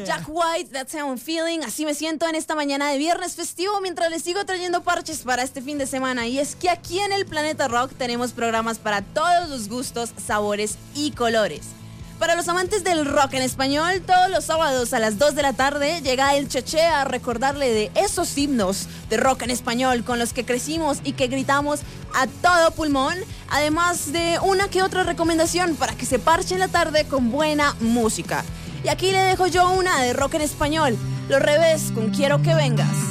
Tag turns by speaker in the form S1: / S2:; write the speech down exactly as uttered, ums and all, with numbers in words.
S1: Jack White, That's How I'm Feeling. Así me siento en esta mañana de viernes festivo mientras les sigo trayendo parches para este fin de semana. Y es que aquí en el Planeta Rock tenemos programas para todos los gustos, sabores y colores. Para los amantes del rock en español, todos los sábados a las dos de la tarde llega el Cheche a recordarle de esos himnos de rock en español con los que crecimos y que gritamos a todo pulmón, además de una que otra recomendación para que se parche en la tarde con buena música. Y aquí le dejo yo una de rock en español, Los Revés con Quiero que Vengas.